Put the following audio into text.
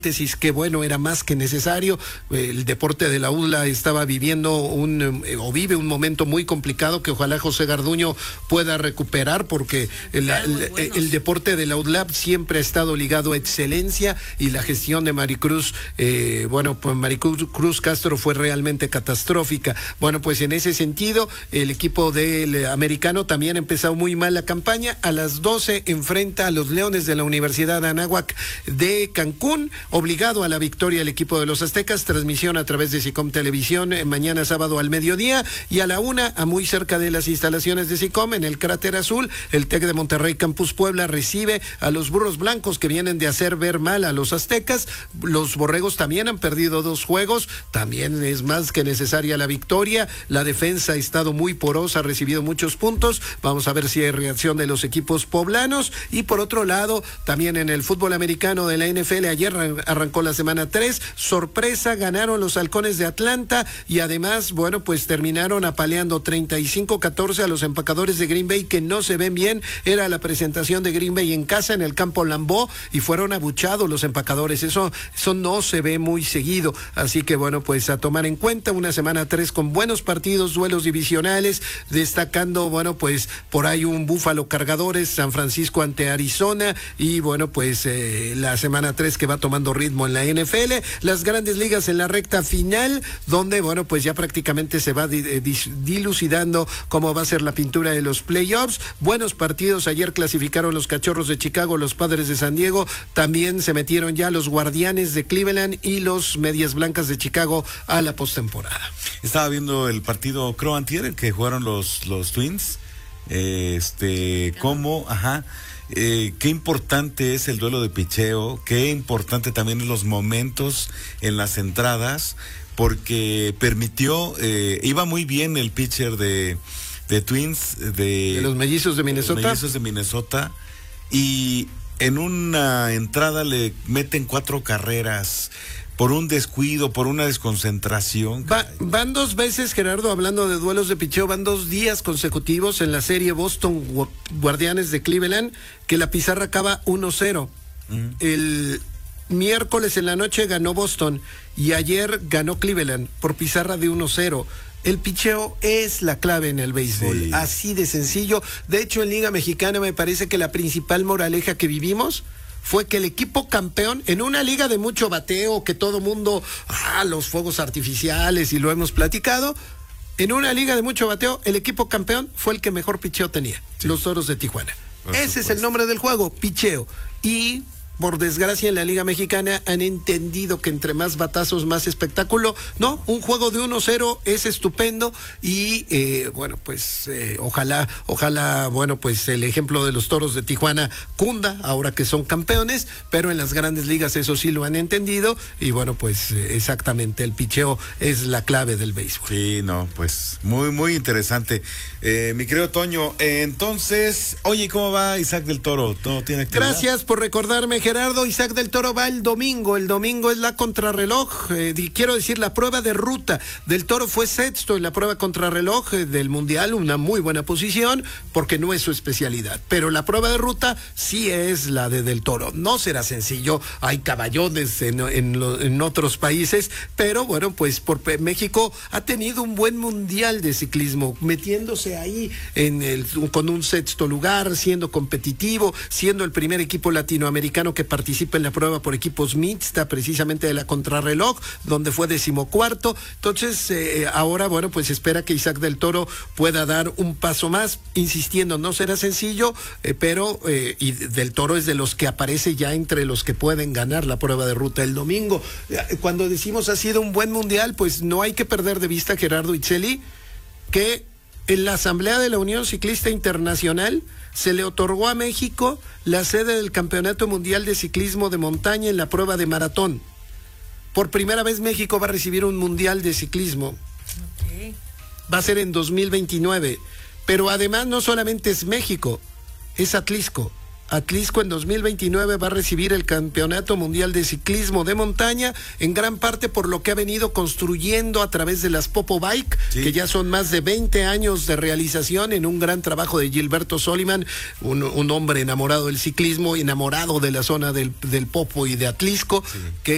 que bueno, era más que necesario. El deporte de la UDLA estaba viviendo vive un momento muy complicado que ojalá José Garduño pueda recuperar, porque el deporte de la UDLA siempre ha estado ligado a excelencia, y la gestión de Maricruz, pues Maricruz Castro fue realmente catastrófica. Bueno, pues en ese sentido, el equipo del americano también ha empezado muy mal la campaña. A las 12 enfrenta a los Leones de la Universidad de Anáhuac de Cancún, obligado a la victoria el equipo de los Aztecas. Transmisión a través de SICOM Televisión, mañana sábado al mediodía, y a la 1, muy cerca de las instalaciones de SICOM, en el Cráter Azul, el TEC de Monterrey Campus Puebla recibe a los Burros Blancos, que vienen de hacer ver mal a los Aztecas. Los Borregos también han perdido 2 juegos, también es más que necesaria la victoria. La defensa ha estado muy porosa, ha recibido muchos puntos. Vamos a ver si hay reacción de los equipos poblanos. Y por otro lado, también en el fútbol americano de la NFL, ayer arrancó la semana 3, sorpresa, ganaron los Halcones de Atlanta, y además, pues terminaron apaleando 35-14 a los Empacadores de Green Bay, que no se ven bien. Era la presentación de Green Bay en casa, en el campo Lambeau, y fueron abuchados los Empacadores. Eso no se ve muy seguido, así que pues a tomar en cuenta una semana 3 con buenos partidos, duelos divisionales, destacando, pues por ahí un Búfalo Cargadores, San Francisco ante Arizona, y la semana 3 que va tomando ritmo en la NFL, las grandes ligas en la recta final, donde ya prácticamente se va dilucidando cómo va a ser la pintura de los playoffs. Buenos partidos, ayer clasificaron los Cachorros de Chicago, los Padres de San Diego, también se metieron ya los Guardianes de Cleveland y los Medias Blancas de Chicago a la postemporada. Estaba viendo el partido antier que jugaron los Twins, qué importante es el duelo de picheo, qué importante también los momentos en las entradas, porque permitió, iba muy bien el pitcher de Twins, de los Mellizos de Minnesota, y en una entrada le meten 4 carreras por un descuido, por una desconcentración. Van 2 veces, Gerardo, hablando de duelos de picheo, van 2 días consecutivos en la serie Boston Guardianes de Cleveland, que la pizarra acaba 1-0. El miércoles en la noche ganó Boston, y ayer ganó Cleveland por pizarra de 1-0. El picheo es la clave en el béisbol, sí. Así de sencillo. De hecho, en Liga Mexicana me parece que la principal moraleja que vivimos fue que el equipo campeón, en una liga de mucho bateo, que todo mundo, los fuegos artificiales, y lo hemos platicado, en una liga de mucho bateo, el equipo campeón fue el que mejor picheo tenía, sí. Los Toros de Tijuana. Ese es el nombre del juego, picheo. Y por desgracia en la Liga Mexicana han entendido que entre más batazos, más espectáculo. No, un juego de 1-0 es estupendo, y ojalá, el ejemplo de los Toros de Tijuana cunda ahora que son campeones, pero en las grandes ligas eso sí lo han entendido, y exactamente, el picheo es la clave del béisbol. Sí, muy, muy interesante. Mi querido Toño, entonces, oye, ¿cómo va Isaac del Toro? ¿Todo tiene actividad? Gracias por recordarme, Gerardo. Isaac del Toro va el domingo. El domingo es la contrarreloj. Quiero decir, la prueba de ruta del Toro fue 6º en la prueba contrarreloj del Mundial. Una muy buena posición, porque no es su especialidad. Pero la prueba de ruta sí es la del Toro. No será sencillo. Hay caballones en otros países. Pero por México ha tenido un buen Mundial de ciclismo, metiéndose ahí con un 6º lugar, siendo competitivo, siendo el primer equipo latinoamericano que participa en la prueba por equipos mixta, precisamente de la contrarreloj, donde fue 14º. Entonces, ahora, espera que Isaac del Toro pueda dar un paso más, insistiendo, no será sencillo, pero del Toro es de los que aparece ya entre los que pueden ganar la prueba de ruta el domingo. Cuando decimos ha sido un buen Mundial, no hay que perder de vista, Gerardo Itzeli, que en la Asamblea de la Unión Ciclista Internacional se le otorgó a México la sede del Campeonato Mundial de Ciclismo de Montaña en la prueba de maratón. Por primera vez México va a recibir un Mundial de Ciclismo. Okay. Va a ser en 2029. Pero además no solamente es México, es Atlisco. Atlisco en 2029 va a recibir el Campeonato Mundial de Ciclismo de Montaña, en gran parte por lo que ha venido construyendo a través de las Popo Bike, sí, que ya son más de 20 años de realización, en un gran trabajo de Gilberto Soliman, un hombre enamorado del ciclismo, enamorado de la zona del Popo y de Atlisco, sí, que